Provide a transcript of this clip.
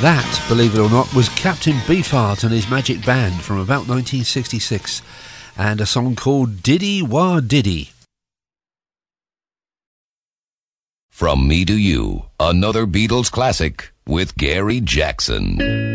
That, believe it or not, was Captain Beefheart and his Magic Band from about 1966, and a song called Diddy Wah Diddy. From Me to You, another Beatles classic with Gary Jackson.